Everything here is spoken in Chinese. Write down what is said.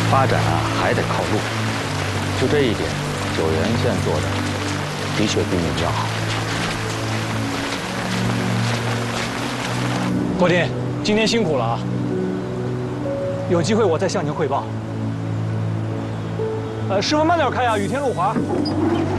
发展啊还得靠路，就这一点，九原县做的的确比你们要好。 国丁，今天辛苦了啊！有机会我再向您汇报。师傅慢点开啊，雨天路滑。